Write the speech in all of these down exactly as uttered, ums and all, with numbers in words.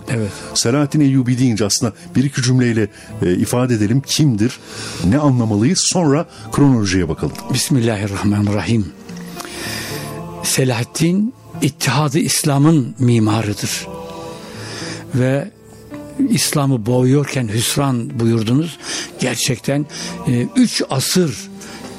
Evet. Selahaddin Eyyubi deyince aslında bir iki cümleyle e, ifade edelim. Kimdir? Ne anlamalıyız? Sonra kronolojiye bakalım. Bismillahirrahmanirrahim. Selahaddin İttihadı İslam'ın mimarıdır. Ve İslam'ı boğuyorken hüsran buyurdunuz. Gerçekten e, üç asır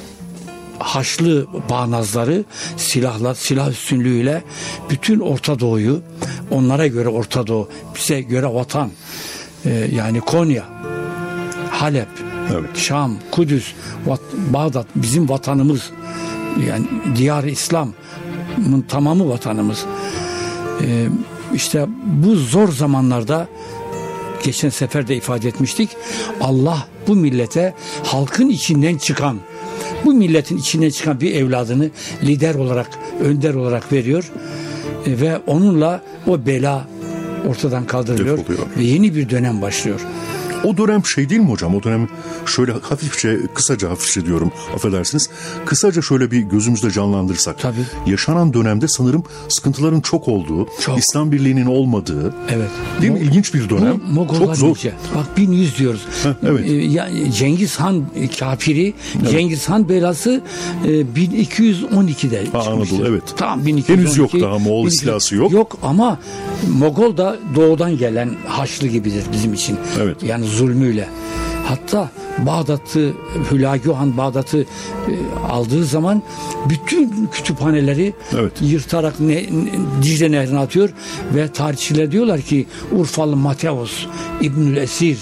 Haçlı bağnazları silahla, silah üstünlüğüyle bütün Orta Doğu'yu, onlara göre Orta Doğu, bize göre vatan, e, yani Konya, Halep, evet. Şam, Kudüs, Vat, Bağdat bizim vatanımız, yani Diyar-ı İslam'ın tamamı vatanımız. E, işte bu zor zamanlarda, geçen sefer de ifade etmiştik, Allah bu millete halkın içinden çıkan, bu milletin içinden çıkan bir evladını lider olarak, önder olarak veriyor e, ve onunla o bela ortadan kaldırılıyor ve yeni bir dönem başlıyor. O dönem şey değil mi hocam? O dönem şöyle hafifçe, kısaca hafifçe diyorum, affedersiniz. Kısaca şöyle bir gözümüzde canlandırsak. Tabii. Yaşanan dönemde sanırım sıkıntıların çok olduğu, çok. İslam birliğinin olmadığı. Evet. Değil mi? İlginç bir dönem. Mo- çok zor. Nice. Bak bin yüz diyoruz. Heh, evet. Ee, yani Cengiz Han kafiri, evet. Cengiz Han belası e, bin iki yüz on ikide ha, çıkmıştır. Anadolu, evet. Tamam, bin iki yüz on iki. Henüz yok daha, Moğol istilası yok. Yok ama Mogol da doğudan gelen Haçlı gibidir bizim için. Evet. Yani zulmüyle. Hatta Bağdat'ı, Hülagü Han Bağdat'ı e, aldığı zaman bütün kütüphaneleri evet. yırtarak ne, ne, Dicle Nehri'ne atıyor ve tarihçiler diyorlar ki Urfalı Mateos, İbnül Esir,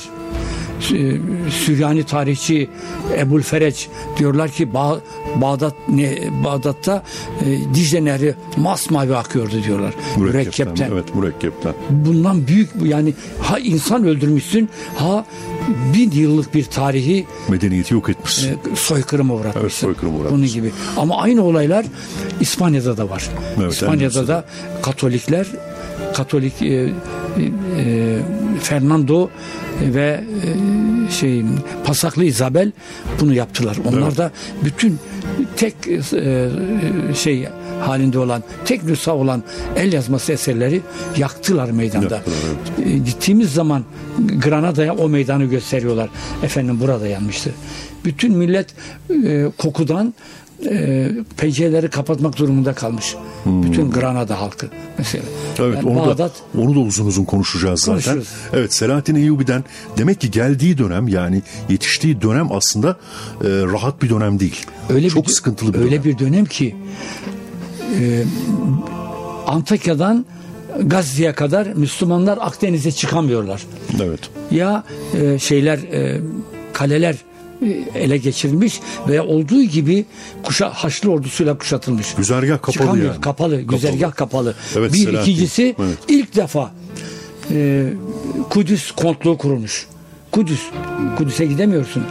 Süryani tarihçi Ebu'l-Fereç diyorlar ki ba- Bağdat ne Bağdat'ta e, Dicle Nehri masmavi akıyordu diyorlar. Mürekkepten. Mürekkepten. Evet, mürekkepten. Bundan büyük, yani ha insan öldürmüşsün, ha bin yıllık bir tarihi medeniyeti yok etmişsin. E, soykırıma uğratmışsın. Evet, soykırıma uğratmışsın. Bunun gibi. Ama aynı olaylar İspanya'da da var. Evet, İspanya'da da Katolikler Katolik e, e, Fernando ve e, şey Pasaklı Isabel bunu yaptılar. Onlar evet. da bütün tek e, şey halinde olan, tek nüsha olan el yazması eserleri yaktılar meydanda. Yaktılar, evet. e, gittiğimiz zaman Granada'ya o meydanı gösteriyorlar. Efendim burada yanmıştı. Bütün millet e, kokudan e, pencereleri kapatmak durumunda kalmış. Hmm. Bütün Granada halkı mesela. Evet, yani onu Bağdat, da onu da uzun uzun konuşacağız zaten. Konuşuruz. Evet, Selahaddin Eyyubi'den demek ki geldiği dönem, yani yetiştiği dönem aslında e, rahat bir dönem değil. Öyle çok bir, sıkıntılı bir öyle dönem. bir dönem ki e, Antakya'dan Gazze'ye kadar Müslümanlar Akdeniz'e çıkamıyorlar. Evet. Ya e, şeyler e, kaleler ele geçirilmiş veya olduğu gibi kuşa, Haçlı ordusuyla kuşatılmış. Güzergah kapalı Çıkamıyor, yani. Kapalı, kapalı. Güzergah kapalı. Evet, bir Selahattin. ikincisi evet. ilk defa e, Kudüs kontluğu kurulmuş. Kudüs. Kudüs'e gidemiyorsun.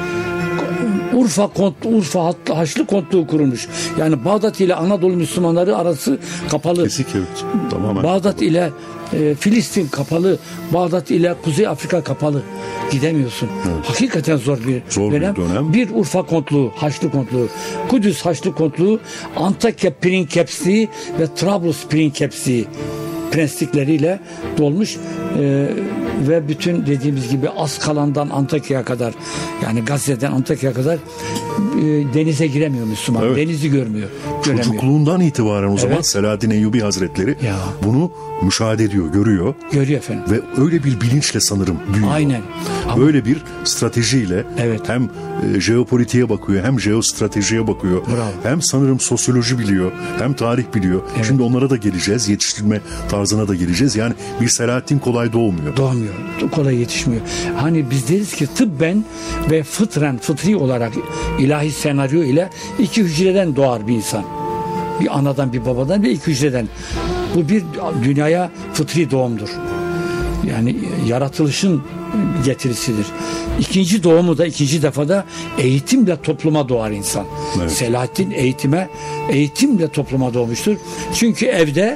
Urfa kont, Urfa Haçlı kontluğu kurulmuş. Yani Bağdat ile Anadolu Müslümanları arası kapalı. Kesik, evet. Tamamen Bağdat kapalı. ile e, Filistin kapalı. Bağdat ile Kuzey Afrika kapalı. Gidemiyorsun. Evet. Hakikaten zor bir zor dönem. Bir, dönem. bir Urfa kontluğu, Haçlı kontluğu, Kudüs Haçlı kontluğu, Antakya Prinçepliği ve Trablus Prinçepliği prenslikleriyle dolmuş e, ve bütün dediğimiz gibi Askalan'dan Antakya'ya kadar, yani Gazze'den Antakya'ya kadar e, denize giremiyor Müslüman. Evet. Denizi görmüyor. Göremiyor. Çocukluğundan itibaren o zaman evet. Selahaddin Eyyubi Hazretleri ya. bunu müşahede ediyor, görüyor. Görüyor efendim. Ve öyle bir bilinçle sanırım büyüyor. Aynen. Böyle Ama... bir stratejiyle evet. hem e, jeopolitiğe bakıyor, hem jeostratejiye bakıyor. Bravo. Hem sanırım sosyoloji biliyor, hem tarih biliyor. Evet. Şimdi onlara da geleceğiz. Yetiştirme tarzına da geleceğiz. Yani bir Selahaddin kolay doğmuyor. Doğmuyor. Kolay yetişmiyor. Hani biz deriz ki tıbben ve fıtren, fıtri olarak ilahi senaryo ile iki hücreden doğar bir insan. Bir anadan, bir babadan ve iki hücreden. Bu bir dünyaya fıtri doğumdur. Yani yaratılışın getirisidir. İkinci doğumu da, ikinci defada eğitimle topluma doğar insan. Evet. Selahaddin eğitime, eğitimle topluma doğmuştur. Çünkü evde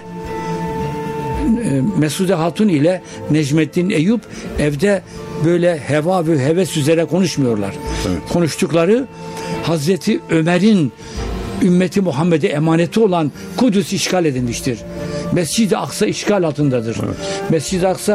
Mesude Hatun ile Necmettin Eyüp evde böyle heva ve heves üzere konuşmuyorlar. Evet. Konuştukları Hazreti Ömer'in ümmeti Muhammed'e emaneti olan Kudüs işgal edilmiştir. Mescid-i Aksa işgal altındadır. Evet. Mescid-i Aksa